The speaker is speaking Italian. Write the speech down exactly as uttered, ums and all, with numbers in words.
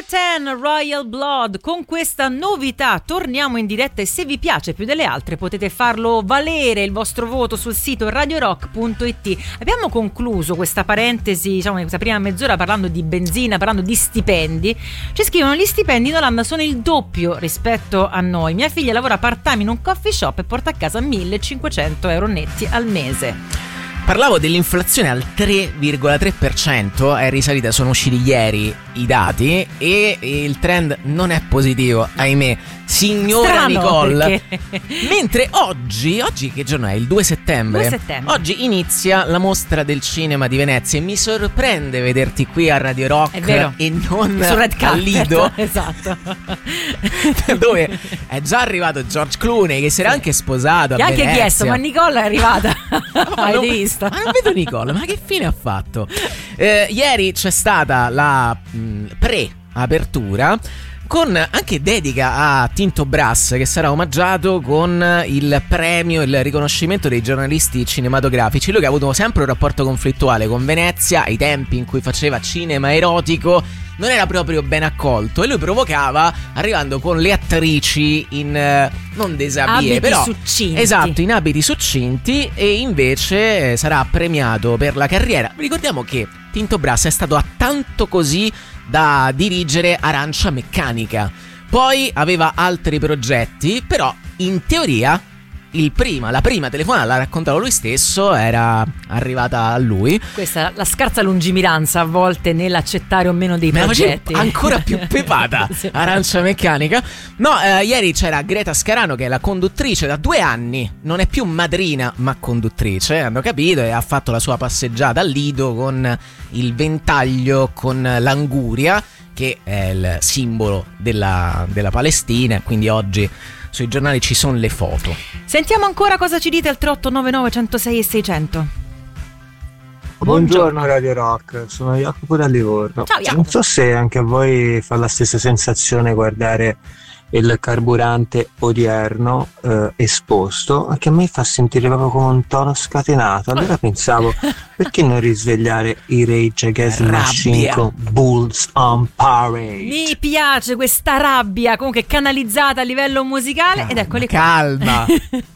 Ten Royal Blood. Con questa novità torniamo in diretta e se vi piace più delle altre potete farlo valere il vostro voto sul sito radio rock punto it. Abbiamo concluso questa parentesi, diciamo, questa prima mezz'ora parlando di benzina, parlando di stipendi. Ci scrivono: gli stipendi in Olanda sono il doppio rispetto a noi. Mia figlia lavora part time in un coffee shop e porta a casa millecinquecento euro netti al mese. Parlavo dell'inflazione al tre virgola tre per cento, è risalita, sono usciti ieri i dati e il trend non è positivo, ahimè, signora Strano, Nicole. perché? Mentre oggi, oggi che giorno è? Il due settembre? due settembre. Oggi inizia la mostra del cinema di Venezia e mi sorprende vederti qui a Radio Rock È vero. e non Sul red a carpet, Lido, esatto. dove è già arrivato George Clooney che si era anche sposato a Ti ha anche Venezia. chiesto: ma Nicola è arrivata? Ma Avete non- visto? Ma non vedo Nicola, ma che fine ha fatto? Eh, ieri c'è stata la mh, pre-apertura con anche dedica a Tinto Brass, che sarà omaggiato con il premio, il riconoscimento dei giornalisti cinematografici. Lui che ha avuto sempre un rapporto conflittuale con Venezia ai tempi in cui faceva cinema erotico, non era proprio ben accolto e lui provocava arrivando con le attrici in eh, non desabie, Abiti però succinti. esatto, in abiti succinti, e invece eh, sarà premiato per la carriera. Ricordiamo che Tinto Brass è stato a tanto così da dirigere Arancia Meccanica. Poi aveva altri progetti, però in teoria il prima, la prima telefonata, l'ha raccontato lui stesso, era arrivata a lui. Questa è la scarsa lungimiranza a volte nell'accettare o meno dei Me la facevo progetti. ancora più pepata. Sì. Arancia Meccanica. No, eh, ieri c'era Greta Scarano, che è la conduttrice da due anni, non è più madrina ma conduttrice, hanno capito, e ha fatto la sua passeggiata al Lido con il ventaglio con l'anguria, che è il simbolo della, della Palestina, quindi oggi sui giornali ci sono le foto. Sentiamo ancora cosa ci dite al tre otto nove nove uno zero sei e seicento. Buongiorno Radio Rock, sono Jacopo da Livorno. Ciao, Jacopo. Non so se anche a voi fa la stessa sensazione guardare il carburante odierno eh, esposto, anche a me fa sentire proprio come un tono scatenato. Allora pensavo, perché non risvegliare i Rage Against the Rabbia. Machine con Bulls on Parade? Mi piace questa rabbia comunque canalizzata a livello musicale ed eccoli qua. Calma.